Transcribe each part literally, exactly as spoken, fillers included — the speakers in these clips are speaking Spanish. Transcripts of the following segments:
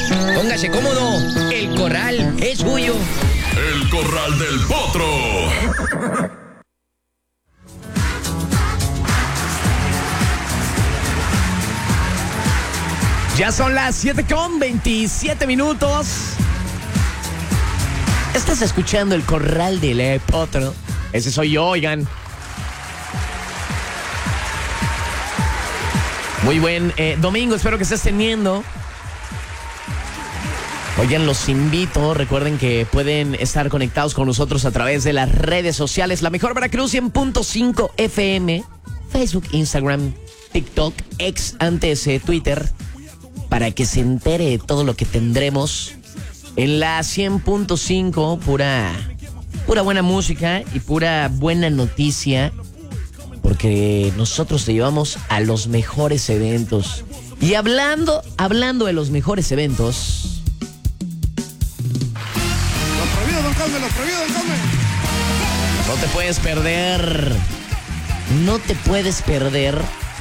Póngase cómodo, el corral es suyo. El corral del potro. Ya son las siete con veintisiete minutos. Estás escuchando el corral del potro. Ese soy yo, oigan. Muy buen eh, domingo, espero que estés teniendo. Oigan, los invito, recuerden que pueden estar conectados con nosotros a través de las redes sociales. La Mejor Veracruz cien punto cinco F M, Facebook, Instagram, TikTok, ex antes eh, Twitter, para que se entere de todo lo que tendremos en la cien punto cinco, pura, pura buena música y pura buena noticia, porque nosotros te llevamos a los mejores eventos. Y hablando, hablando de los mejores eventos... No te puedes perder, no te puedes perder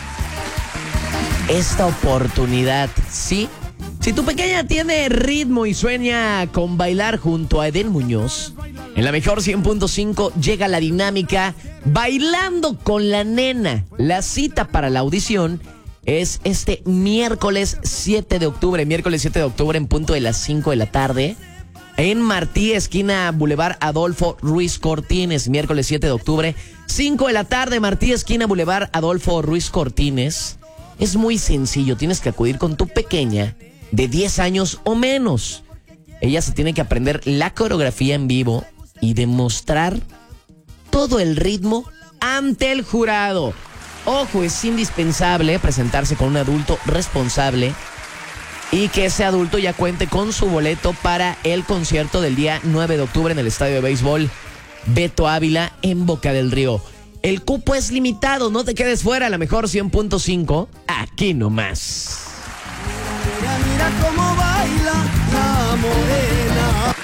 esta oportunidad, ¿sí? Si tu pequeña tiene ritmo y sueña con bailar junto a Eden Muñoz, en la Mejor cien punto cinco llega la dinámica Bailando con la Nena. La cita para la audición es este miércoles siete de octubre, miércoles siete de octubre en punto de las cinco de la tarde. En Martí, esquina Boulevard Adolfo Ruiz Cortines, miércoles siete de octubre, cinco de la tarde, Martí, esquina Boulevard Adolfo Ruiz Cortines. Es muy sencillo, tienes que acudir con tu pequeña de diez años o menos. Ella se tiene que aprender la coreografía en vivo y demostrar todo el ritmo ante el jurado. Ojo, es indispensable presentarse con un adulto responsable y que ese adulto ya cuente con su boleto para el concierto del día nueve de octubre en el estadio de béisbol Beto Ávila en Boca del Río. El cupo es limitado, no te quedes fuera. La Mejor cien punto cinco, aquí nomás. Mira, mira cómo baila la morena.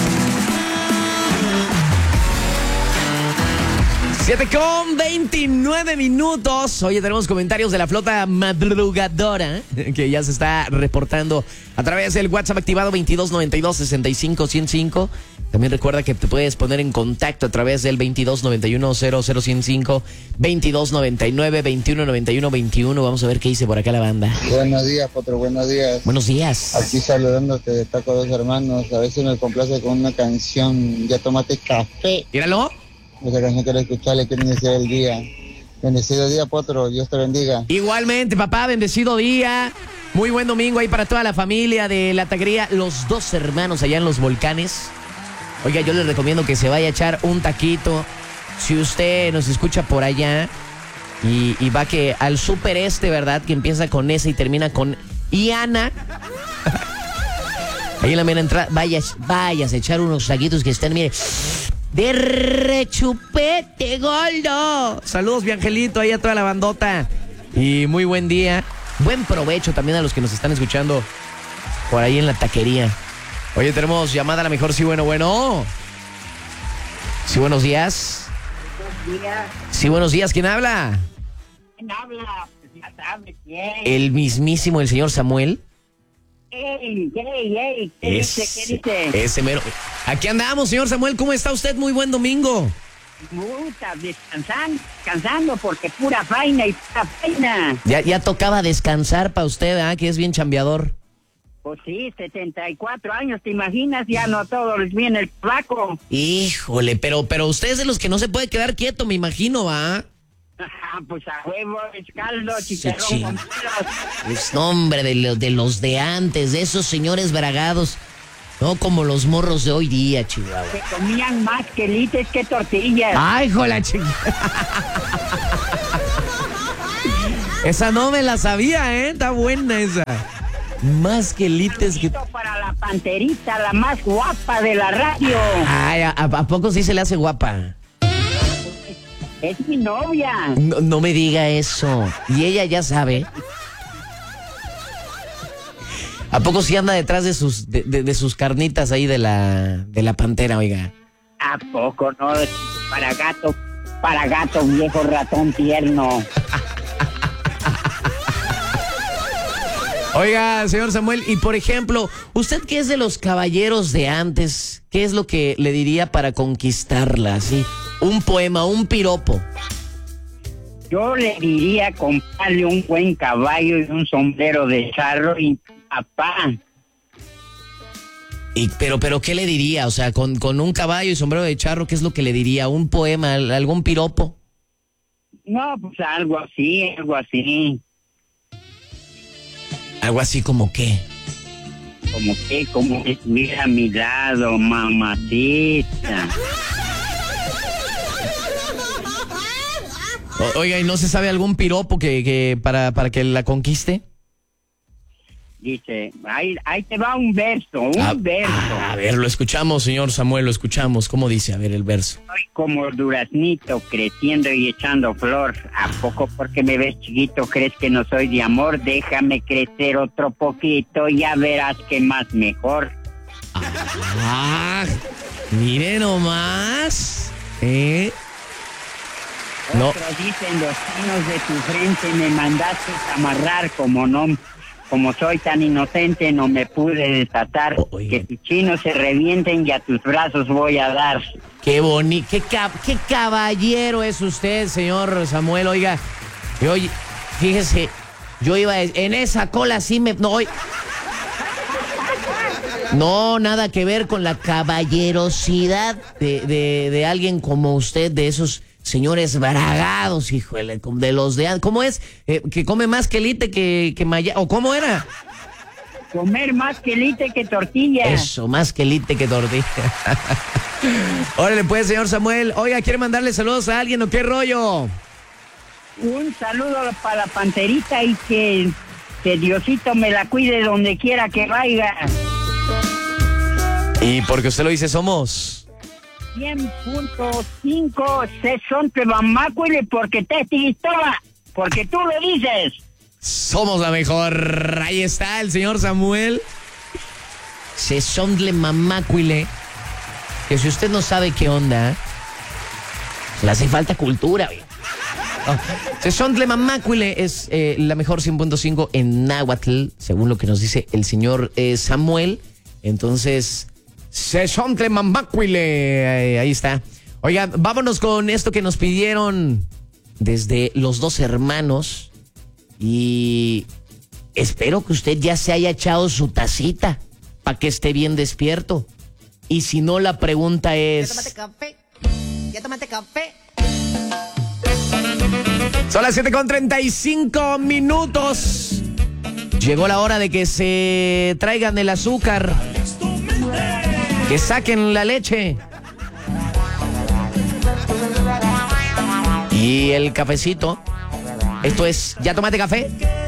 siete con veintinueve minutos. Oye, tenemos comentarios de la flota madrugadora que ya se está reportando a través del WhatsApp activado veintidós noventa y dos sesenta y cinco ciento cinco. También recuerda que te puedes poner en contacto a través del veintidós noventa y uno cero cero ciento cinco, veintidós noventa y nueve veintiuno noventa y uno veintiuno. Vamos a ver qué dice por acá la banda. Buenos días, Potro, buenos días. Buenos días. Aquí saludándote de Taco Dos Hermanos. A veces me complace con una canción. Ya tomaste café. Míralo. Esa canción quiero escucharle, quiero iniciar el día. Bendecido día, Potro, Dios te bendiga. Igualmente, papá, bendecido día. Muy buen domingo ahí para toda la familia de la taquería Los Dos Hermanos allá en Los Volcanes. Oiga, yo les recomiendo que se vaya a echar un taquito. Si usted nos escucha por allá y, y va que al Super Este, ¿verdad? Que empieza con S y termina con Iana. Ahí en la mera entrada, vayas, vayas a echar unos taquitos que estén, mire, de rechupete, gordo. Saludos, mi angelito, ahí a toda la bandota. Y muy buen día. Buen provecho también a los que nos están escuchando por ahí en la taquería. Oye, tenemos llamada a la Mejor. Sí, bueno, bueno. Sí, buenos días. Buenos días. Sí, buenos días. ¿Quién habla? ¿Quién habla? Pues ya sabes quién. El mismísimo, el señor Samuel. ¡Ey, ey, ey! ¿Qué Ese, dice? ¿Qué dice? ese mero. Aquí andamos, señor Samuel. ¿Cómo está usted? Muy buen domingo. Puta, descansando, descansando porque pura faena y pura faena. Ya, ya tocaba descansar para usted, ¿ah? Que es bien chambeador. Pues sí, setenta y cuatro años, ¿te imaginas? Ya no a todos les viene el flaco. Híjole, pero, pero usted es de los que no se puede quedar quieto, me imagino, ¿va? Pues a huevo, es caldo, Sí, chicharrón sí. con pelos. Es nombre de, lo- de los de antes, de esos señores bragados. No como los morros de hoy día, Chihuahua. Que comían más quelites que tortillas. ¡Ay, jola, chica! Esa no me la sabía, ¿eh? Está buena esa. Más que lites que... Para la panterita, la más guapa de la radio. Ay, ¿a, a poco sí se le hace guapa? Es mi novia. No, no me diga eso. Y ella ya sabe. ¿A poco sí anda detrás de sus de, de- de sus carnitas ahí de la de la pantera, oiga? ¿A poco no? Para gato, para gato viejo ratón tierno. Oiga, señor Samuel, y por ejemplo, usted que es de los caballeros de antes, ¿qué es lo que le diría para conquistarla? ¿Sí? Un poema, un piropo. Yo le diría comprarle un buen caballo y un sombrero de charro y papá. Y, pero, pero, ¿qué le diría? O sea, con, con un caballo y sombrero de charro, ¿qué es lo que le diría? ¿Un poema, algún piropo? No, pues algo así, algo así. Algo así como qué. Como que, como que estuviera a mi lado, mamacita. O, oiga, ¿y no se sabe algún piropo que, que para, para que la conquiste? Dice, ahí, ahí te va un verso, un a, verso. A ver, lo escuchamos, señor Samuel, lo escuchamos. ¿Cómo dice? A ver, el verso. Soy como duraznito, creciendo y echando flor. ¿A poco porque me ves chiquito crees que no soy de amor? Déjame crecer otro poquito, ya verás que más mejor. Ah, mire nomás. ¿Eh? No. Otros dicen, los chinos de tu frente me mandaste amarrar, como no... Como soy tan inocente, no me pude desatar. Oh, que tus chinos se revienten y a tus brazos voy a dar. Qué bonito, qué, cab qué caballero es usted, señor Samuel. Oiga, yo, fíjese, yo iba en esa cola sí me... No, hoy, no, nada que ver con la caballerosidad de, de, de alguien como usted, de esos... Señores bragados, híjole, de los de... ¿Cómo es? Eh, ¿Que come más quelite que, que maya? ¿O cómo era? Comer más quelite que tortilla. Eso, más quelite que tortilla. Órale pues, señor Samuel. Oiga, ¿quiere mandarle saludos a alguien o qué rollo? Un saludo para la panterita y que, que Diosito me la cuide donde quiera que vaya. Y porque usted lo dice, somos... cien punto cinco Sesonte Mamácuile, porque te Tistoba, porque tú lo dices. Somos la mejor. Ahí está el señor Samuel. Sesontle Mamácuile. Que si usted no sabe qué onda, le hace falta cultura. Oh. Sesontle Mamácuile es eh, la mejor cien punto cinco en náhuatl, según lo que nos dice el señor eh, Samuel. Entonces... Sesontle Mamácuile, ahí está. Oiga, vámonos con esto que nos pidieron desde los dos hermanos. Y espero que usted ya se haya echado su tacita para que esté bien despierto. Y si no, la pregunta es... Ya tómate café, ya tómate café. Son las siete con treinta y cinco minutos. Llegó la hora de que se traigan el azúcar. Que saquen la leche. Y el cafecito. Esto es, ¿ya tomaste café?